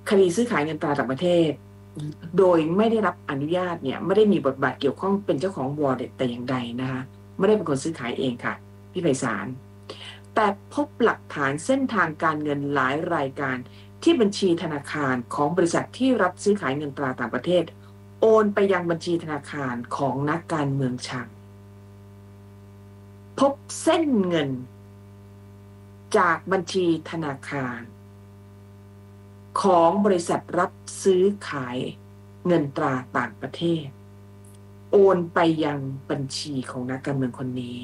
คดีซื้อขายเงินตราต่างประเทศโดยไม่ได้รับอนุญาตเนี่ยไม่ได้มีบทบาทเกี่ยวข้องเป็นเจ้าของ wallet แต่อย่างใดนะคะไม่ได้เป็นคนซื้อขายเองค่ะพี่ไพศาลแต่พบหลักฐานเส้นทางการเงินหลายรายการที่บัญชีธนาคารของบริษัทที่รับซื้อขายเงินตราต่างประเทศโอนไปยังบัญชีธนาคารของนักการเมืองชังพบเส้นเงินจากบัญชีธนาคารของบริษัทรับซื้อขายเงินตราต่างประเทศโอนไปยังบัญชีของนักการเมืองคนนี้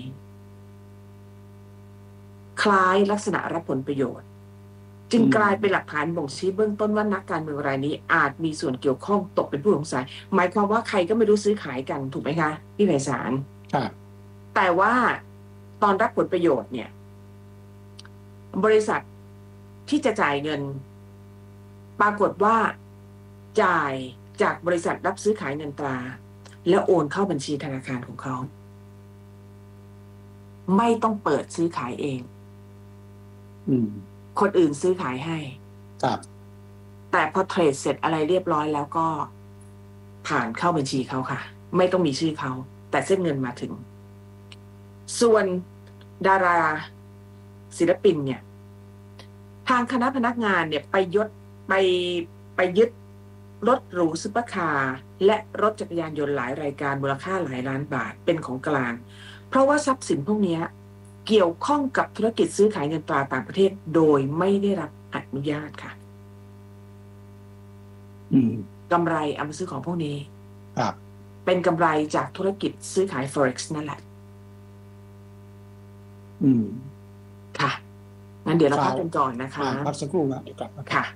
คล้ายลักษณะรับผลประโยชน์จึงกลายเป็นหลักฐานบ่งชี้เบื้องต้นว่านักการเมืองรายนี้อาจมีส่วนเกี่ยวข้องตกเป็นผู้สงสัยหมายความว่าใครก็ไม่รู้ซื้อขายกันถูกไหมคะพี่ไพศาลแต่ว่าตอนรับผลประโยชน์เนี่ยบริษัทที่จะจ่ายเงินปรากฏว่าจ่ายจากบริษัทรับซื้อขายเงินตราแล้วโอนเข้าบัญชีธนาคารของเขาไม่ต้องเปิดซื้อขายเองคนอื่นซื้อขายให้ครับแต่พอเทรดเสร็จอะไรเรียบร้อยแล้วก็ผ่านเข้าบัญชีเขาค่ะไม่ต้องมีชื่อเขาแต่เส้นเงินมาถึงส่วนดาราศิลปินเนี่ยทางคณะพนักงานเนี่ยไปยึดรถหรูซุปเปอร์คาร์และรถจักรยานยนต์หลายรายการมูลค่าหลายล้านบาทเป็นของกลางเพราะว่าทรัพย์สินพวกนี้เกี่ยวข้องกับธุรกิจซื้อขายเงินตราต่างประเทศโดยไม่ได้รับอนุญาตค่ะกำไรเอามาซื้อของพวกนี้เป็นกำไรจากธุรกิจซื้อขาย Forex นั่นแหละค่ะงั้นเดี๋ยวเราพักกันก่อนนะคะพักสักครู่นะเดี๋ยวกลับมาค่ะ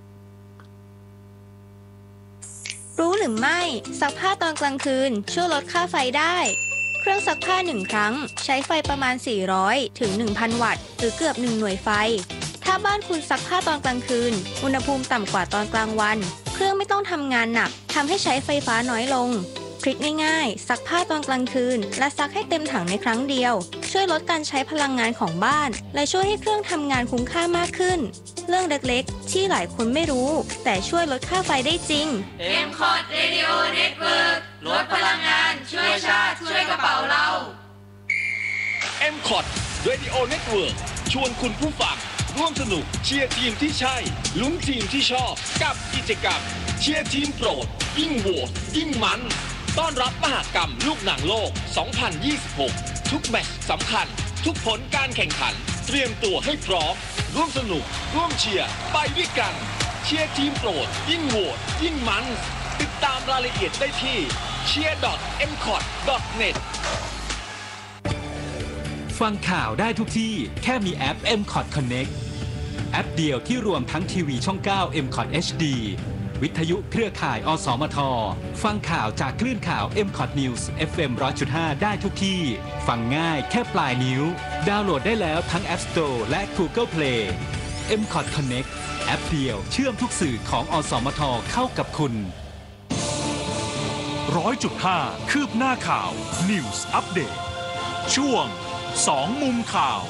รู้หรือไม่ซักผ้าตอนกลางคืนช่วยลดค่าไฟได้เครื่องซักผ้า1ครั้งใช้ไฟประมาณ400ถึง 1,000 วัตต์หรือเกือบ1หน่วยไฟถ้าบ้านคุณซักผ้าตอนกลางคืนอุณหภูมิต่ำกว่าตอนกลางวันเครื่องไม่ต้องทำงานหนักทำให้ใช้ไฟฟ้าน้อยลงทริคง่ายๆซักผ้าตอนกลางคืนและซักให้เต็มถังในครั้งเดียวช่วยลดการใช้พลังงานของบ้านและช่วยให้เครื่องทำงานคุ้มค่ามากขึ้นเรื่องเล็กๆที่หลายคนไม่รู้แต่ช่วยลดค่าไฟได้จริง M-Cod Radio Network ลดพลังงานช่วยชาติช่วยกระเป๋าเรา M-Cod Radio Network ชวนคุณผู้ฟังร่วมสนุกเชียร์ทีมที่ใช่ลุ้นทีมที่ชอบกับกิจกรรมเชียร์ทีมโปรดยิ่งโหวตยิ่งมันต้อนรับมหกรรมลูกหนังโลก 2026 ทุกแมตช์สำคัญทุกผลการแข่งขันเตรียมตัวให้พร้อมร่วมสนุกร่วมเชียร์ไปด้วยกันเชียร์ทีมโปรดยิ่งโหวตยิ่งมันติดตามรายละเอียดได้ที่ cheer.mcot.net ฟังข่าวได้ทุกที่แค่มีแอป M-Cot Connect แอปเดียวที่รวมทั้งทีวีช่อง 9 M-Cot HD วิทยุเครือข่ายอสมทฟังข่าวจากคลื่นข่าว M-Cot News FM 100.5 ได้ทุกที่ฟังง่ายแค่ปลายนิ้วดาวน์โหลดได้แล้วทั้ง App Store และ Google Play M-Cot Connect แอปเดียวเชื่อมทุกสื่อของอสมทเข้ากับคุณ 100.5 คืบหน้าข่าว News Update ช่วง2มุมข่าว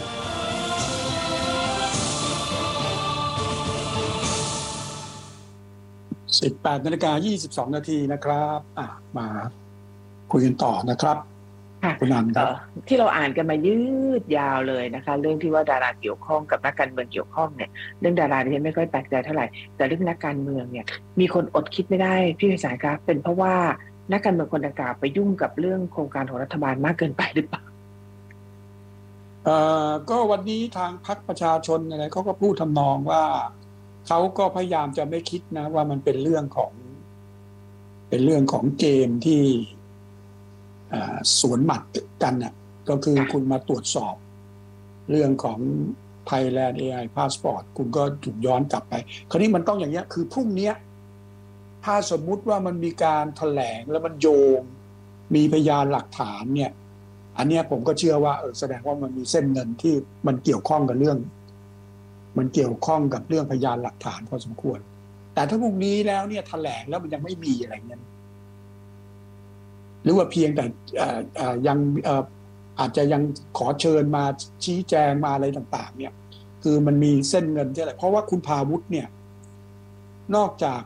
18:22 น.นะครับมาคุยกันต่อนะครับคุณนันครับที่เราอ่านกันมายืดยาวเลยนะคะเรื่องที่ว่าดาราเกี่ยวข้องกับนักการเมืองเกี่ยวข้องเนี่ยเรื่องดาราที่ไม่ค่อยแปลกใจเท่าไหร่แต่เรื่องนักการเมืองเนี่ยมีคนอดคิดไม่ได้พี่ไพศาลครับเป็นเพราะว่านักการเมืองคนดังกล่าวไปยุ่งกับเรื่องโครงการของรัฐบาลมากเกินไปหรือเปล่าก็วันนี้ทางพรรคประชาชนอะไรเขาก็พูดทำนองว่าเขาก็พยายามจะไม่คิดนะว่ามันเป็นเรื่องของเกมที่สวนหมัดกันน่ะก็คือคุณมาตรวจสอบเรื่องของ Thailand AI Passport คุณก็ถูกย้อนกลับไปคราวนี้มันต้องอย่างเงี้ยคือพรุ่งนี้ถ้าสมมุติว่ามันมีการแถลงแล้วมันโยงมีพยานหลักฐานเนี่ยอันเนี้ยผมก็เชื่อว่าแสดงว่ามันมีเส้นเงินที่มันเกี่ยวข้องกับเรื่องพยานหลักฐานพอสมควรแต่ถ้าพรุ่งนี้แล้วเนี่ยแถลงแล้วมันยังไม่มีอะไรเงี้ยหรือว่าเพียงแต่ยังอาจจะยังขอเชิญมาชี้แจงมาอะไรต่างๆเนี่ยคือมันมีเส้นเงินที่อะไรเพราะว่าคุณพาวุฒิเนี่ยนอกจาก